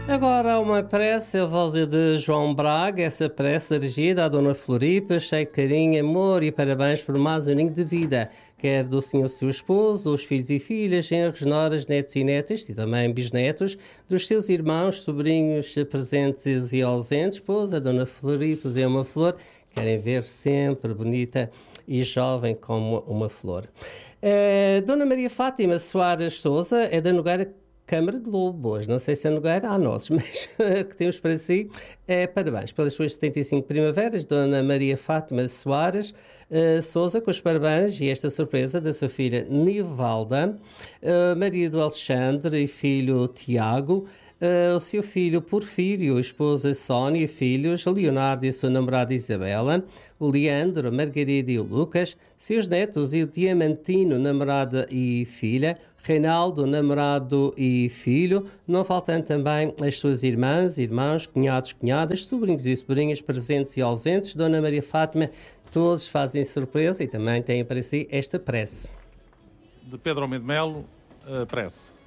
Agora há uma prece a voz de João Braga, essa prece dirigida à Dona Floripa, cheia de carinho, amor e parabéns por mais um ninho de vida, quer do senhor seu esposo, dos filhos e filhas, genros, noras, netos e netas e também bisnetos, dos seus irmãos, sobrinhos presentes e ausentes, pois a Dona Floripa é uma flor, querem ver sempre bonita e jovem como uma flor. Dona Maria Fátima Soares Souza é da Nogueira Câmara de Lobos, não sei se é Nogueira, há nossos, mas que temos para si. Parabéns pelas suas 75 primaveras, Dona Maria Fátima Soares Souza, com os parabéns e esta surpresa da sua filha Nivalda, marido Alexandre e filho Tiago, o seu filho Porfírio, esposa Sónia, filhos Leonardo e a sua namorada Isabela, o Leandro, a Margarida e o Lucas, seus netos e o Diamantino, namorada e filha, Reinaldo, namorado e filho, não faltando também as suas irmãs, irmãos, cunhados, cunhadas, sobrinhos e sobrinhas presentes e ausentes. Dona Maria Fátima, todos fazem surpresa e também têm para si esta prece. De Pedro Almeida Melo, prece.